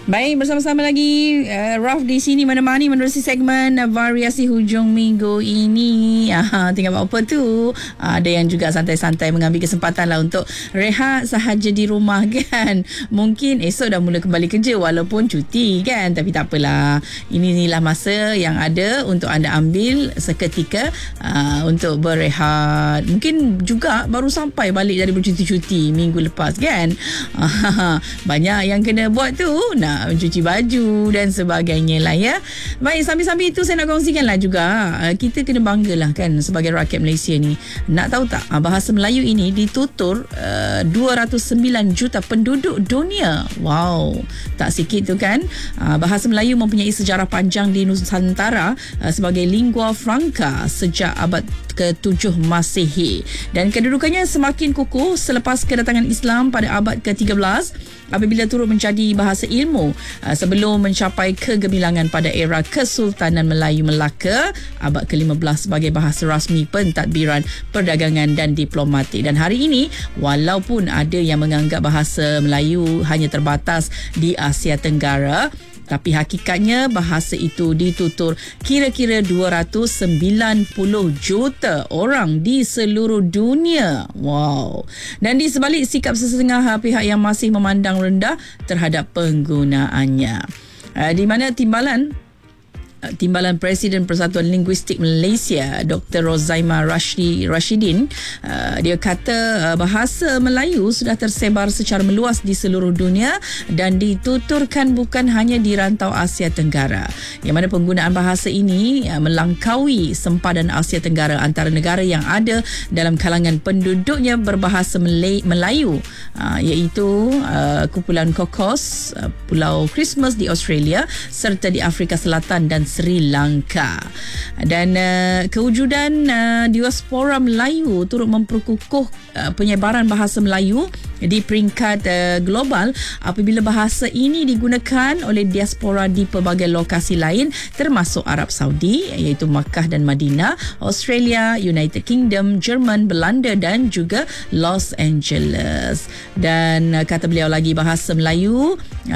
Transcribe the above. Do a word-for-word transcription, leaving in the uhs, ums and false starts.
Baik, bersama-sama lagi uh, Raf di sini menemani menerusi segmen uh, variasi hujung minggu ini. uh, Tengah buat apa tu? uh, Ada yang juga santai-santai mengambil kesempatan lah untuk rehat sahaja di rumah kan. Mungkin esok dah mula kembali kerja walaupun cuti kan. Tapi tak apalah, ini inilah masa yang ada untuk anda ambil seketika uh, untuk berehat. Mungkin juga baru sampai balik dari bercuti-cuti minggu lepas kan. uh, Banyak yang kena buat tu. Nah, mencuci baju dan sebagainya lah ya. Baik, sambil-sambil itu saya nak kongsikan lah juga, kita kena banggalah kan sebagai rakyat Malaysia ni. Nak tahu tak, bahasa Melayu ini ditutur uh, dua ratus sembilan juta penduduk dunia. Wow, tak sikit tu kan. uh, Bahasa Melayu mempunyai sejarah panjang di Nusantara uh, sebagai lingua franca sejak abad ketujuh Masihi, dan kedudukannya semakin kukuh selepas kedatangan Islam pada abad ke tiga belas apabila turut menjadi bahasa ilmu uh, sebelum mencapai kegemilangan pada era Kesultanan Melayu Melaka abad ke lima belas sebagai bahasa rasmi pentadbiran perdagangan dan diplomatik. Dan hari ini, walaupun ada yang menganggap bahasa Melayu hanya terbatas di Asia Tenggara, tapi hakikatnya bahasa itu ditutur kira-kira dua ratus sembilan puluh juta orang di seluruh dunia. Wow. Dan di sebalik sikap sesetengah pihak yang masih memandang rendah terhadap penggunaannya, di mana timbalan Timbalan Presiden Persatuan Linguistik Malaysia Doktor Rozaima Rashidi, Rashidin uh, dia kata uh, bahasa Melayu sudah tersebar secara meluas di seluruh dunia dan dituturkan bukan hanya di rantau Asia Tenggara, yang mana penggunaan bahasa ini uh, melangkaui sempadan Asia Tenggara antara negara yang ada dalam kalangan penduduknya berbahasa Malay, Melayu uh, iaitu uh, Kumpulan Cocos, uh, Pulau Christmas di Australia serta di Afrika Selatan dan Sri Lanka. Dan uh, kewujudan uh, diaspora Melayu turut memperkukuh uh, penyebaran bahasa Melayu di peringkat uh, global apabila bahasa ini digunakan oleh diaspora di pelbagai lokasi lain termasuk Arab Saudi iaitu Makkah dan Madinah, Australia, United Kingdom, Jerman, Belanda dan juga Los Angeles. Dan uh, kata beliau lagi, bahasa Melayu